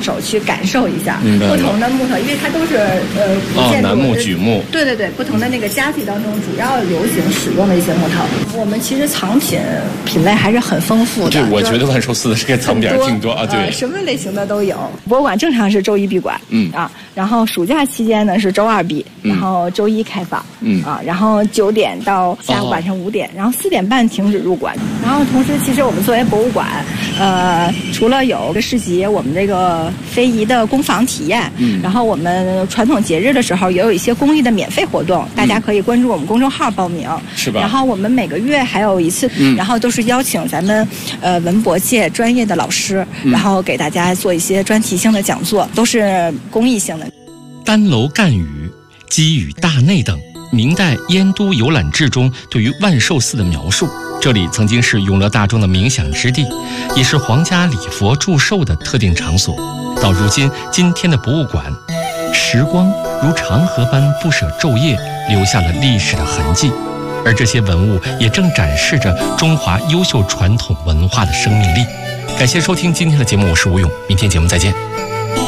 手去感受一下不同的木头，因为它都是古建筑楠木、榉木， 对，不同的那个家具当中主要流行使用的一些木头。我们其实藏品类还是很丰富的。 对，我觉得万寿寺的这个藏点挺多啊，对， 什么类型的都有。博物馆正常是周一闭馆，然后暑假期间呢是周2闭，然后周1开放，然后9点到下午晚上5点，然后4点半停止入馆。然后同时，其实我们作为博物馆，除了有个市集，我们这个非遗的工坊体验，然后我们传统节日的时候也有一些公益的免费活动，大家可以关注我们公众号报名， 是吧？ 然后我们每个月还有一次，然后都是邀请咱们文博界专业的老师，然后给大家做一些专题性的讲座，都是公益性的。 丹楼干语、鸡语大内等，明代《燕都游览志》中对于万寿寺的描述。这里曾经是永乐大众的冥想之地，也是皇家礼佛祝寿的特定场所。到如今天的博物馆，时光如长河般不舍昼夜，留下了历史的痕迹。而这些文物也正展示着中华优秀传统文化的生命力。感谢收听今天的节目，我是吴勇，明天节目再见。